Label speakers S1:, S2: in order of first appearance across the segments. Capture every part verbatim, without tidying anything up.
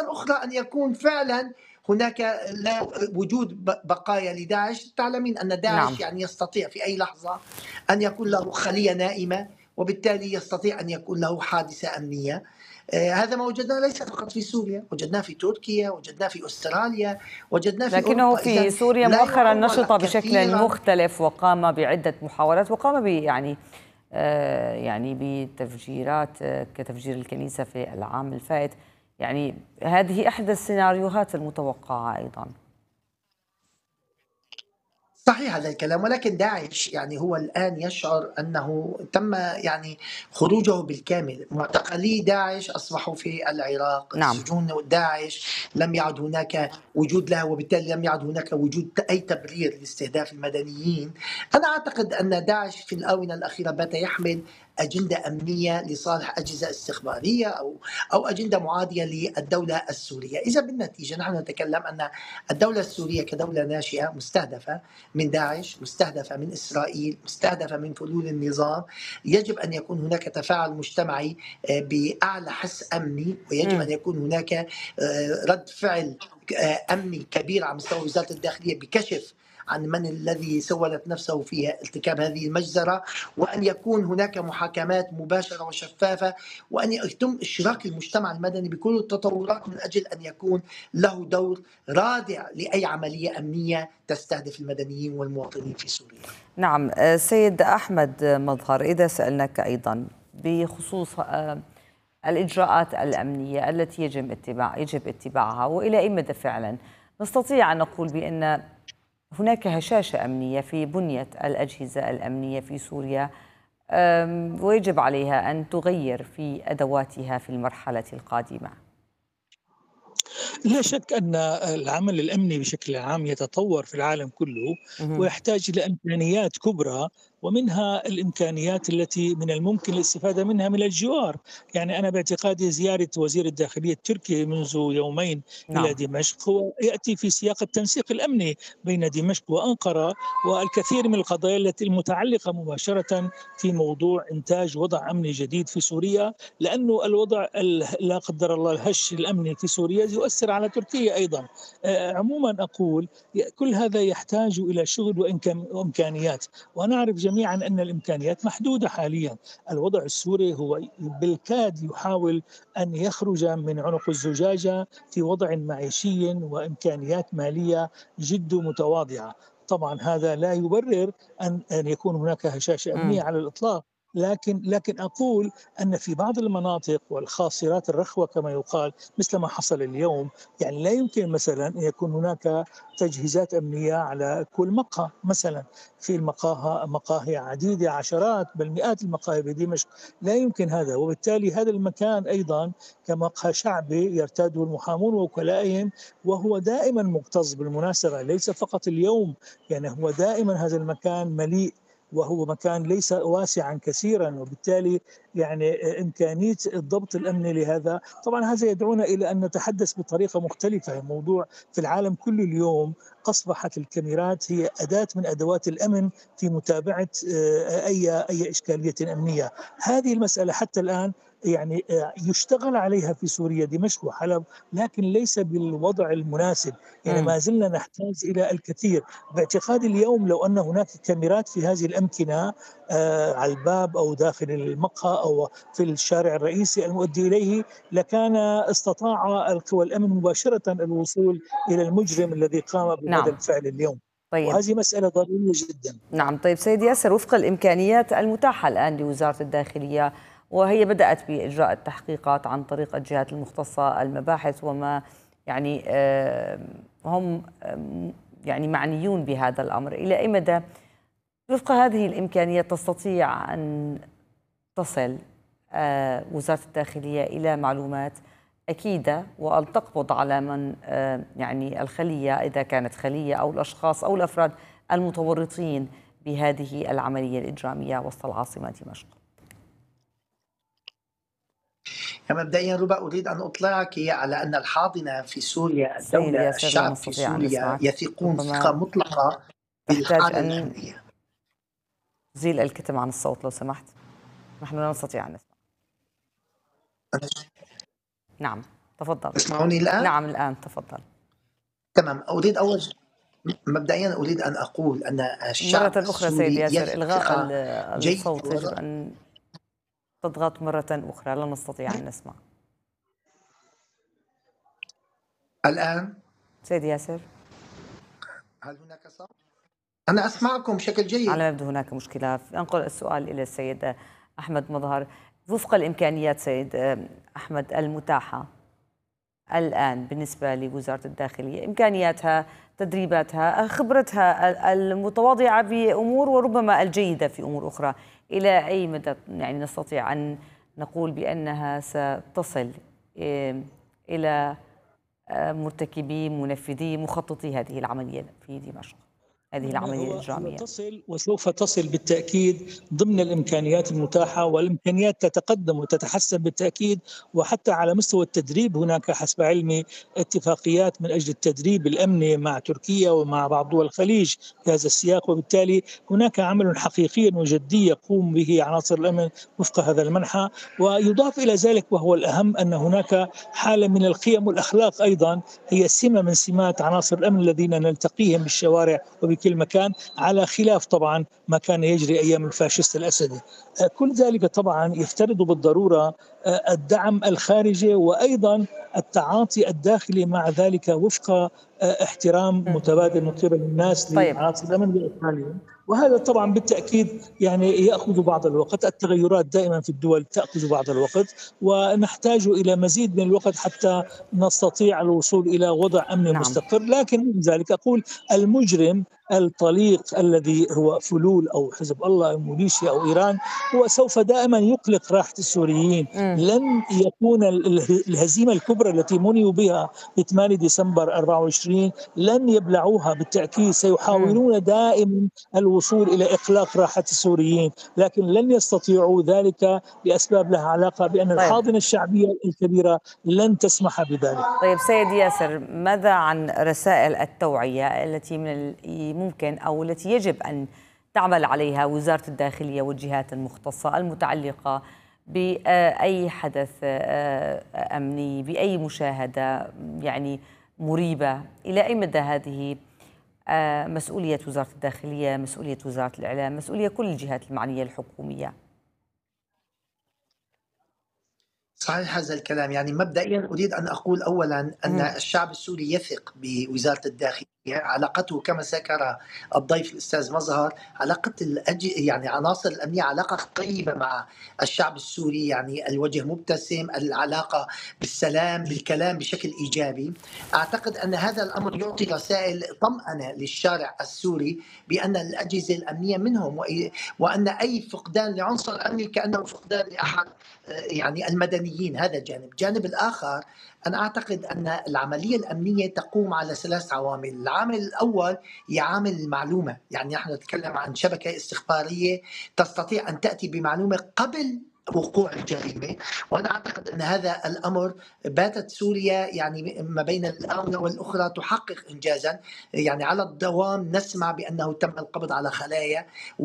S1: القصة الأخرى أن يكون فعلا هناك لا وجود بقايا لداعش. تعلمين أن
S2: نعم.
S1: داعش يعني يستطيع في أي لحظة أن يكون له خلية نائمة، وبالتالي يستطيع أن يكون له حادثة أمنية. هذا ما وجدناه ليس فقط في سوريا، وجدناه في تركيا، وجدناه في أستراليا، وجدناه في
S2: لكنه
S1: أوروبا.
S2: في
S1: إذن
S2: سوريا
S1: لا
S2: مؤخرا
S1: يعول
S2: نشط بشكل
S1: كثيرا.
S2: مختلف وقام بعدة محاولات، وقام ب يعني آه يعني بتفجيرات آه كتفجير الكنيسة في العام الفائت. يعني هذه إحدى السيناريوهات المتوقعة أيضا.
S1: صحيح هذا الكلام، ولكن داعش يعني هو الآن يشعر أنه تم يعني خروجه بالكامل. معتقلي داعش أصبحوا في العراق،
S2: نعم.
S1: سجون داعش لم يعد هناك وجود لها، وبالتالي لم يعد هناك وجود أي تبرير لاستهداف المدنيين. أنا أعتقد أن داعش في الآونة الأخيرة بات يحمل أجندة أمنية لصالح أجهزة استخبارية أو أو أجندة معادية للدولة السورية. إذا بالنتيجة نحن نتكلم أن الدولة السورية كدولة ناشئة مستهدفة من داعش، مستهدفة من إسرائيل، مستهدفة من فلول النظام. يجب أن يكون هناك تفاعل مجتمعي بأعلى حس أمني، ويجب
S2: م.
S1: أن يكون هناك رد فعل أمني كبير على مستوى وزارة الداخلية بكشف عن من الذي سولت نفسه في ارتكاب هذه المجزرة، وأن يكون هناك محاكمات مباشرة وشفافة، وأن يتم إشراك المجتمع المدني بكل التطورات من أجل أن يكون له دور رادع لأي عملية أمنية تستهدف المدنيين والمواطنين في سوريا.
S2: نعم سيد أحمد مظهر، إذا سألناك أيضا بخصوص الإجراءات الأمنية التي يجب اتباع يجب اتباعها، وإلى أي مدى فعلا نستطيع أن نقول بأن هناك هشاشة أمنية في بنية الأجهزة الأمنية في سوريا، ويجب عليها أن تغير في أدواتها في المرحلة القادمة؟
S3: لا شك أن العمل الأمني بشكل عام يتطور في العالم كله، ويحتاج إلى إمكانيات كبرى، ومنها الإمكانيات التي من الممكن الاستفادة منها من الجوار. يعني أنا باعتقادي زيارة وزير الداخلية التركي منذ يومين
S2: نعم.
S3: إلى دمشق هو يأتي في سياق التنسيق الأمني بين دمشق وأنقرة، والكثير من القضايا التي المتعلقة مباشرة في موضوع إنتاج وضع أمني جديد في سوريا، لأنه الوضع لا قدر الله الهش الأمني في سوريا يؤثر على تركيا أيضا. عموما أقول كل هذا يحتاج إلى شغل وإمكانيات، ونعرف جميعا أن الإمكانيات محدودة حاليا. الوضع السوري هو بالكاد يحاول أن يخرج من عنق الزجاجة في وضع معيشي وإمكانيات مالية جد متواضعة. طبعا هذا لا يبرر أن أن يكون هناك هشاشة أمنية على الإطلاق، لكن لكن أقول أن في بعض المناطق والخاصرات الرخوة كما يقال مثل ما حصل اليوم، يعني لا يمكن مثلا أن يكون هناك تجهيزات أمنية على كل مقهى. مثلا في المقاهي مقاهي عديدة، عشرات بل مئات المقاهي بدمشق، لا يمكن هذا. وبالتالي هذا المكان أيضا كمقهى شعبي يرتاده المحامون ووكلائهم، وهو دائما مكتظ بالمناسبة، ليس فقط اليوم، يعني هو دائما هذا المكان مليء، وهو مكان ليس واسعا كثيرا، وبالتالي يعني إمكانية الضبط الأمني لهذا. طبعا هذا يدعونا إلى أن نتحدث بطريقة مختلفة. الموضوع في العالم كل اليوم أصبحت الكاميرات هي أداة من أدوات الأمن في متابعة أي أي إشكالية أمنية. هذه المسألة حتى الآن يعني يشتغل عليها في سوريا دمشق وحلب، لكن ليس بالوضع المناسب. يعني ما زلنا نحتاج إلى الكثير. باعتقادي اليوم لو أن هناك كاميرات في هذه الأمكنة آه على الباب أو داخل المقهى أو في الشارع الرئيسي المؤدي إليه، لكان استطاع القوى الأمن مباشرة الوصول إلى المجرم الذي قام بهذا
S2: نعم.
S3: الفعل اليوم.
S2: طيب.
S3: وهذه مسألة ضرورية جدا.
S2: نعم. طيب سيد ياسر، وفق الإمكانيات المتاحة الآن لوزارة الداخلية، وهي بدأت بإجراء التحقيقات عن طريق الجهات المختصة، المباحث وما يعني هم يعني معنيون بهذا الأمر، إلى أي مدى وفق هذه الإمكانيات تستطيع أن تصل وزارة الداخلية إلى معلومات أكيدة وأن تقبض على من يعني الخلية إذا كانت خلية أو الأشخاص أو الأفراد المتورطين بهذه العملية الإجرامية وسط العاصمة دمشق؟
S1: مبدئيا ربا أريد أن أطلعك على أن الحاضنة في سوريا، الدولة، الشعب في سوريا يثقون ثقة مطلقة بالحالة الأمنية.
S2: زيل الكتم عن الصوت لو سمحت، نحن لا نستطيع أن نسمع. نعم تفضل.
S1: تسمعوني الآن؟
S2: نعم الآن تفضل.
S1: تمام. أريد أول مبدئيا أريد أن أقول أن الشعب
S2: مرة أخرى سيد
S1: السوري
S2: ياسر،
S1: يثق
S2: إلغاء
S1: ثقة
S2: الصوت
S1: جيدة.
S2: يجب أن تضغط مرة أخرى، لا نستطيع أن نسمع.
S1: الآن
S2: سيد ياسر،
S1: هل هناك صوت؟ أنا أسمعكم بشكل جيد.
S2: على ما يبدو هناك مشكلة. أنقل السؤال إلى السيد أحمد مظهر. وفق الإمكانيات سيد أحمد المتاحة الآن بالنسبة لوزارة الداخلية، إمكانياتها، تدريباتها، خبرتها المتواضعة بأمور وربما الجيدة في أمور أخرى، إلى أي مدى يعني نستطيع أن نقول بأنها ستصل إلى مرتكبي منفذي مخططي هذه العملية في دمشق، هذه العملية الإجرامية؟
S3: تصل وسوف تصل بالتأكيد ضمن الإمكانيات المتاحة، والإمكانيات تتقدم وتتحسن بالتأكيد. وحتى على مستوى التدريب هناك حسب علمي اتفاقيات من أجل التدريب الأمني مع تركيا ومع بعض دول الخليج في هذا السياق، وبالتالي هناك عمل حقيقي وجدي يقوم به عناصر الأمن وفق هذا المنحى. ويضاف إلى ذلك وهو الأهم أن هناك حالة من القيم والأخلاق أيضا هي سمة من سمات عناصر الأمن الذين نلتقيهم بالشوارع وبكل مكان، على خلاف طبعا ما كان يجري أيام الفاشيست الأسدي. كل ذلك طبعا يفترض بالضرورة الدعم الخارجي وأيضا التعاطي الداخلي مع ذلك وفق احترام متبادل من قبل الناس
S2: طيب.
S3: لعناصر الأمن الإسرائيليين. وهذا طبعا بالتأكيد يعني يأخذ بعض الوقت، التغيرات دائما في الدول تأخذ بعض الوقت، ونحتاج إلى مزيد من الوقت حتى نستطيع الوصول إلى وضع أمني
S2: نعم.
S3: مستقر. لكن من ذلك أقول المجرم الطليق الذي هو فلول أو حزب الله أو ميليشيا أو إيران هو سوف دائما يقلق راحة السوريين.
S2: م.
S3: لن يكون الهزيمة الكبرى التي منيوا بها في ثمانية ديسمبر أربعة وعشرين لن يبلعوها بالتأكيد. سيحاولون م. دائما الوصول إلى إقلاق راحة السوريين، لكن لن يستطيعوا ذلك لأسباب لها علاقة بأن طيب. الحاضنة الشعبية الكبيرة لن تسمح بذلك.
S2: طيب سيد ياسر، ماذا عن رسائل التوعية التي من ممكن أو التي يجب أن تعمل عليها وزارة الداخلية والجهات المختصة المتعلقة بأي حدث أمني، بأي مشاهدة يعني مريبة؟ إلى أي مدى هذه مسؤولية وزارة الداخلية، مسؤولية وزارة الإعلام، مسؤولية كل الجهات المعنية الحكومية؟
S1: صحيح هذا الكلام. يعني مبدئيا أريد أن أقول أولا أن الشعب السوري يثق بوزارة الداخلية. علاقته كما ذكر الضيف الأستاذ مظهر، علاقة الأج... يعني عناصر الأمنية علاقة طيبة مع الشعب السوري، يعني الوجه مبتسم، العلاقة بالسلام، بالكلام بشكل إيجابي. أعتقد أن هذا الأمر يعطي رسائل طمأنة للشارع السوري بأن الأجهزة الأمنية منهم، وأن أي فقدان لعنصر أمني كأنه فقدان لأحد يعني المدنيين. هذا جانب. الجانب الآخر أنا أعتقد أن العملية الأمنية تقوم على ثلاث عوامل. العامل الأول هي عامل المعلومة، يعني نحن نتكلم عن شبكة استخبارية تستطيع أن تأتي بمعلومة قبل وقوع الجريمة، وأنا أعتقد أن هذا الأمر باتت سوريا يعني ما بين الآونة والأخرى تحقق إنجازا. يعني على الدوام نسمع بأنه تم القبض على خلايا،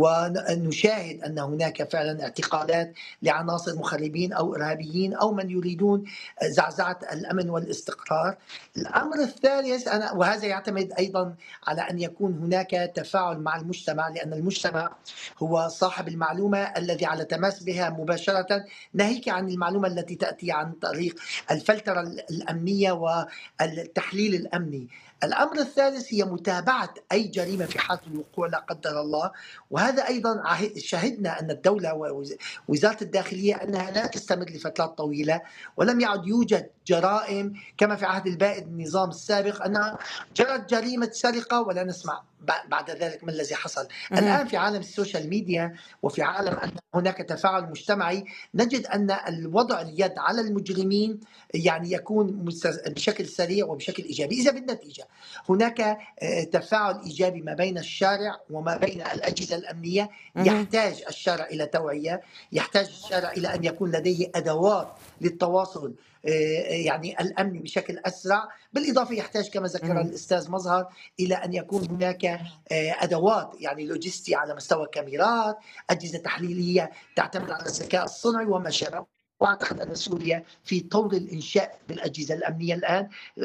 S1: ونشاهد أن هناك فعلا اعتقالات لعناصر مخربين أو إرهابيين أو من يريدون زعزعة الأمن والاستقرار. الأمر الثالث أنا وهذا يعتمد أيضا على أن يكون هناك تفاعل مع المجتمع، لأن المجتمع هو صاحب المعلومة الذي على تماس بها مباشرة، ناهيك عن المعلومة التي تأتي عن طريق الفلترة الأمنية والتحليل الأمني. الأمر الثالث هي متابعة أي جريمة في حال الوقوع لا قدر الله، وهذا أيضا شهدنا أن الدولة ووزارة الداخلية أنها لا تستمر لفترات طويلة، ولم يعد يوجد جرائم كما في عهد البائد النظام السابق أنها جرت جريمة سرقة ولا نسمع بعد ذلك ما الذي حصل. الآن في عالم السوشيال ميديا وفي عالم أن هناك تفاعل مجتمعي نجد أن الوضع اليد على المجرمين يعني يكون بشكل سريع وبشكل إيجابي. إذا بالنتيجة هناك تفاعل إيجابي ما بين الشارع وما بين الأجهزة الأمنية، يحتاج الشارع إلى توعية، يحتاج الشارع إلى أن يكون لديه أدوات للتواصل يعني الأمني بشكل أسرع. بالإضافة يحتاج كما ذكر الأستاذ مظهر إلى أن يكون هناك أدوات يعني لوجستي على مستوى كاميرات، أجهزة تحليلية تعتمد على الذكاء الصنعي وما شابه. واعتقد ان سوريا في طور الانشاء بالاجهزه الامنيه الان،